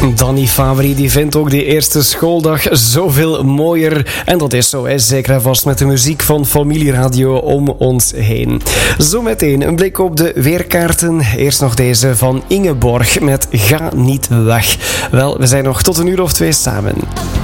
Danny Fabry die vindt ook die eerste schooldag zoveel mooier. En dat is zo, hè. Zeker en vast met de muziek van Familieradio om ons heen. Zometeen een blik op de weerkaarten. Eerst nog deze van Ingeborg met Ga niet weg. Wel, we zijn nog tot 1 uur of 2 samen.